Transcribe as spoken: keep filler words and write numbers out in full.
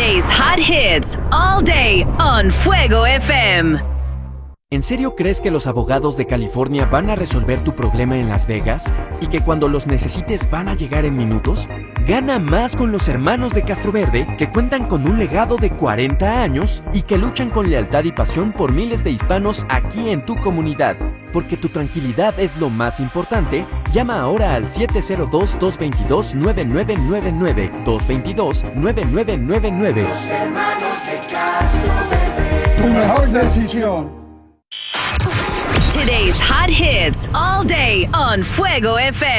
Today's hot hits all day on Fuego F M. ¿En serio crees que los abogados de California van a resolver tu problema en Las Vegas? ¿Y que cuando los necesites van a llegar en minutos? Gana más con los hermanos de Castroverde, que cuentan con un legado de cuarenta años y que luchan con lealtad y pasión por miles de hispanos aquí en tu comunidad. Porque tu tranquilidad es lo más importante, llama ahora al siete cero dos, dos dos dos, nueve nueve nueve nueve, dos dos dos, nueve nueve nueve nueve. Los hermanos de Castroverde, tu mejor decisión. Today's hot hits all day on Fuego F M.